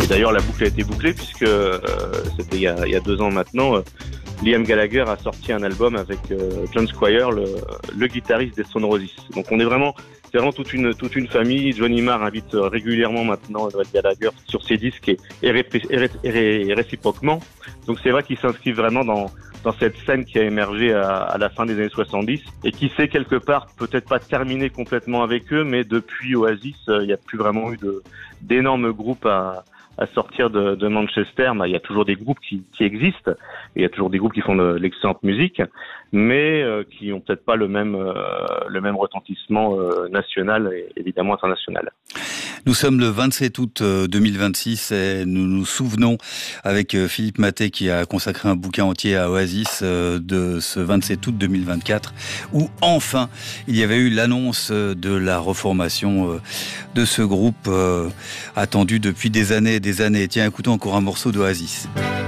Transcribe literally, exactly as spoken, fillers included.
Et d'ailleurs, la boucle a été bouclée puisque euh, c'était il y, a, il y a deux ans maintenant. Euh, Liam Gallagher a sorti un album avec euh, John Squire, le, le guitariste des Stone Roses. Donc on est vraiment, c'est vraiment toute une toute une famille. Johnny Marr invite régulièrement maintenant Noel Gallagher sur ses disques et, et, répé, et, ré, et réciproquement. Donc c'est vrai qu'il s'inscrit vraiment dans dans cette scène qui a émergé à, à la fin des années soixante-dix et qui s'est quelque part peut-être pas terminé complètement avec eux, mais depuis Oasis, euh, il n'y a plus vraiment eu de d'énormes groupes à à sortir de, de Manchester. Bah, il y a toujours des groupes qui, qui existent, et il y a toujours des groupes qui font de l'excellente musique, mais euh, qui ont peut-être pas le même euh, le même retentissement euh, national et évidemment international. Nous sommes le vingt-sept août deux mille vingt-six et nous nous souvenons avec Philippe Mathey, qui a consacré un bouquin entier à Oasis, de ce vingt-sept août deux mille vingt-quatre, où enfin il y avait eu l'annonce de la reformation de ce groupe attendu depuis des années et des années. Tiens, écoutons encore un morceau d'Oasis.